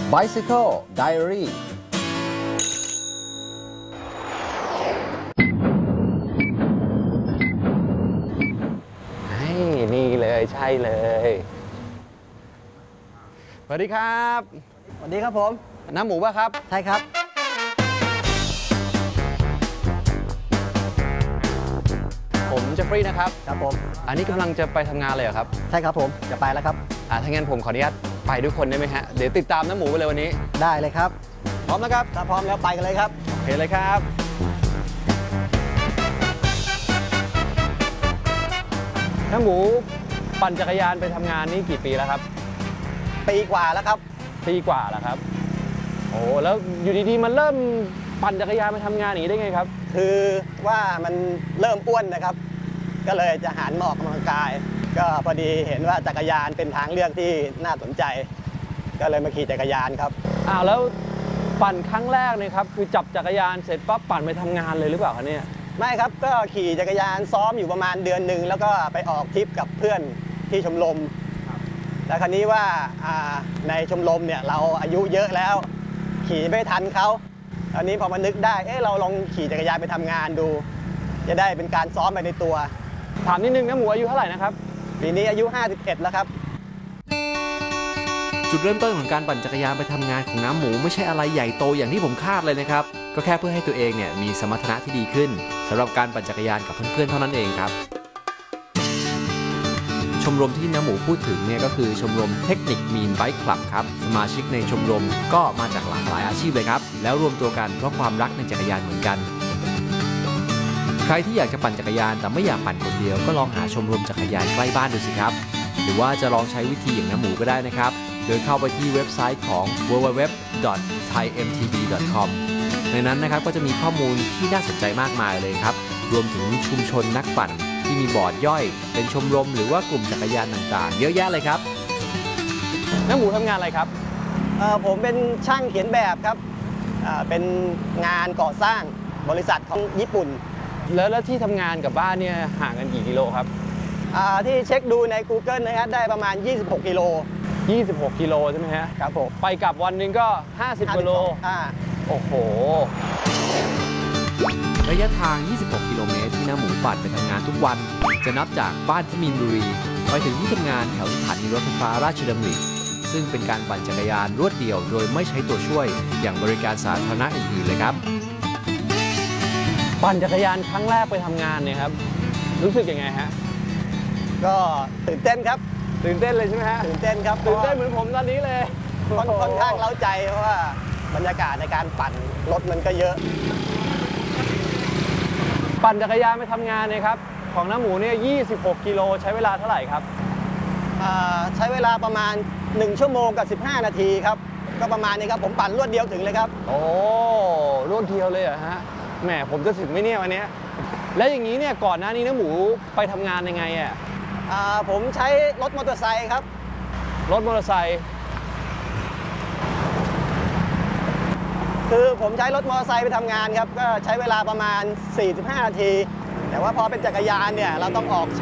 Bicycle Diaryนี่เลยใช่เลยสวัสดีครับสวัสดีครับผมน้ำหมูป่ะครับใช่ครับผมเจฟฟรีย์นะครับครับผมอันนี้กำลังจะไปทำงานเลยเหรอครับใช่ครับผมจะไปแล้วครับถ้างั้นผมขออนุญาตไปด้วยคนได้ไหมฮะเดี๋ยวติดตามน้ำหมูไปเลยวันนี้ได้เลยครับพร้อมนะครับถ้าพร้อมแล้วไปกันเลยครับโอเคเลยครับน้ำหมูปั่นจักรยานไปทำงานนี่กี่ปีแล้วครับปีกว่าแล้วครับปีกว่าแล้วครับโอ้แล้วอยู่ดีๆมันเริ่มปั่นจักรยานไปทำงานอย่างนี้ได้ไงครับคือว่ามันเริ่มอ้วนนะครับก็เลยจะหันมาออกกำลังกายก็พอดีเห็นว่าจักรยานเป็นทางเลือกที่น่าสนใจก็เลยมาขี่จักรยานครับแล้วปั่นครั้งแรกเนี่ยครับคือจับจักรยานเสร็จปั๊บปั่นไปทำงานเลยหรือเปล่าคะเนี่ยไม่ครับก็ขี่จักรยานซ้อมอยู่ประมาณเดือนหนึ่งแล้วก็ไปออกทริปกับเพื่อนที่ชมรมแล้วคราวนี้ว่าในชมรมเนี่ยเราอายุเยอะแล้วขี่ไม่ทันเขาตอนนี้พอมานึกได้เราลองขี่จักรยานไปทำงานดูจะได้เป็นการซ้อมไปในตัวถามนิดนึงนะหมูอายุเท่าไหร่นะครับปีนี้อายุ51แล้วครับจุดเริ่มต้นของการปั่นจักรยานไปทำงานของน้ำหมูไม่ใช่อะไรใหญ่โตอย่างที่ผมคาดเลยนะครับก็แค่เพื่อให้ตัวเองเนี่ยมีสมรรถนะที่ดีขึ้นสำหรับการปั่นจักรยานกับเพื่อนๆเท่านั้นเองครับชมรมที่น้ำหมูพูดถึงเนี่ยก็คือชมรมเทคนิคมีนไบค์คลับครับสมาชิกในชมรมก็มาจากหลากหลายอาชีพเลยครับแล้วรวมตัวกันเพราะความรักในจักรยานเหมือนกันใครที่อยากจะปั่นจักรยานแต่ไม่อยากปั่นคนเดียวก็ลองหาชมรมจักรยานใกล้บ้านดูสิครับหรือว่าจะลองใช้วิธีอย่างน้ำหมูก็ได้นะครับโดยเข้าไปที่เว็บไซต์ของ www.thaimtb.com ในนั้นนะครับก็จะมีข้อมูลที่น่าสนใจมากมายเลยครับรวมถึงชุมชนนักปั่นที่มีบอร์ดย่อยเป็นชมรมหรือว่ากลุ่มจักรยานต่างๆเยอะแยะเลยครับน้ำหมูทำงานอะไรครับผมเป็นช่างเขียนแบบครับเป็นงานก่อสร้างบริษัทของญี่ปุ่นแล้วที่ทำงานกับบ้านเนี่ยห่างกันกี่กิโลครับที่เช็คดูใน Google นะครับได้ประมาณ26กิโล 26กิโลใช่ไหมฮะครับผมไปกลับวันหนึ่งก็50กิโลโอ้โหระยะทาง26กิโลเมตรที่น้ำหมูปั่นไปทำงานทุกวันจะนับจากบ้านที่มีนบุรีไปถึงที่ทำงานแถวสถานีรถไฟฟ้าราชดำริซึ่งเป็นการปั่นจักรยานรวดเดียวโดยไม่ใช้ตัวช่วยอย่างบริการสาธารณะอื่นๆเลยครับปั่นจักรยานครั้งแรกไปทำงานเนี่ยครับรู้สึกยังไงฮะก็ตื่นเต้นครับตื่นเต้นเลยใช่ไหมฮะตื่นเต้นครับตื่นเต้นเหมือนผมตอนนี้เลยค่อนข้างเร้าใจเพราะว่าบรรยากาศในการปั่นรถมันก็เยอะปั่นจักรยานไปทำงานเนี่ยครับของน้ำหมูเนี่ย26กิโลใช้เวลาเท่าไหร่ครับใช้เวลาประมาณ1ชั่วโมงกับ15นาทีครับก็ประมาณนี้ครับผมปั่นรวดเดียวถึงเลยครับโอ้รวดเดียวเลยเหรอฮะแหมผมจะถึงไหมเนี่ยวันนี้แล้วอย่างนี้เนี่ยก่อนหน้านี้น้ำหมูไปทำงานยังไงผมใช้รถมอเตอร์ไซค์ครับรถมอเตอร์ไซค์คือผมใช้รถมอเตอร์ไซค์ไปทำงานครับก็ใช้เวลาประมาณ45นาทีแต่ว่าพอเป็นจักรยานเนี่ยเราต้องออก